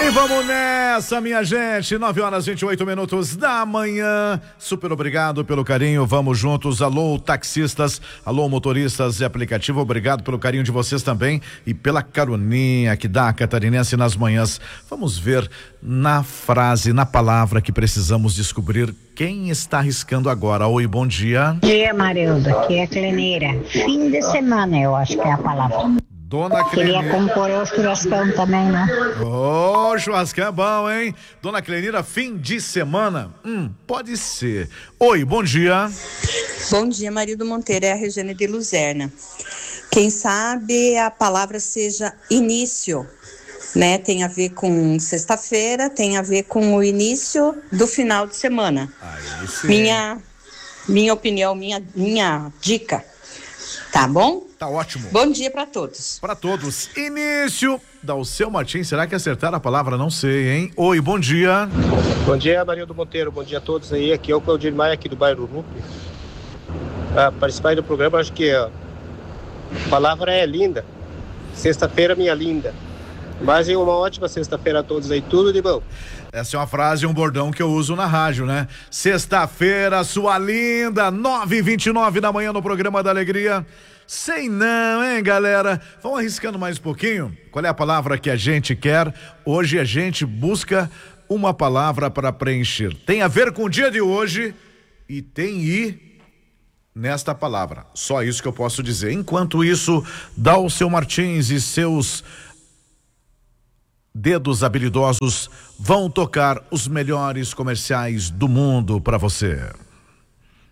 E vamos nessa, minha gente, 9h28 da manhã. Super obrigado pelo carinho, vamos juntos. Alô, taxistas, alô, motoristas de aplicativo, obrigado pelo carinho de vocês também e pela caroninha que dá a catarinense nas manhãs. Vamos ver na frase, na palavra que precisamos descobrir quem está arriscando agora. Oi, bom dia. Bom dia, Marildo, aqui é a Cleneira. Fim de semana, eu acho que é a palavra. Dona Clenira. Queria concorrer ao churrascão também, né? Ô, churrascão é bom, hein? Dona Clenira, fim de semana? Pode ser. Oi, bom dia. Bom dia, Marildo Monteiro, é a Regiane de Luzerna. Quem sabe a palavra seja início, né? Tem a ver com sexta-feira, tem a ver com o início do final de semana. Aí sim. Minha opinião, minha dica. Tá bom? Tá ótimo. Bom dia para todos. Para todos. Início. Dalceu Martins, será que acertaram a palavra? Não sei, hein? Oi, bom dia. Bom dia, Marildo Monteiro. Bom dia a todos aí. Aqui é o Claudir Maia, aqui do bairro Rupi. Para participar do programa, acho que a palavra é linda. Sexta-feira, minha linda. Mais uma ótima sexta-feira a todos aí. Tudo de bom. Essa é uma frase, um bordão que eu uso na rádio, né? Sexta-feira, sua linda, 9h29 da manhã no programa da Alegria. Sei não, hein, galera? Vamos arriscando mais um pouquinho? Qual é a palavra que a gente quer? Hoje a gente busca uma palavra para preencher. Tem a ver com o dia de hoje e tem I nesta palavra. Só isso que eu posso dizer. Enquanto isso, Dalceu Martins e seus dedos habilidosos vão tocar os melhores comerciais do mundo para você.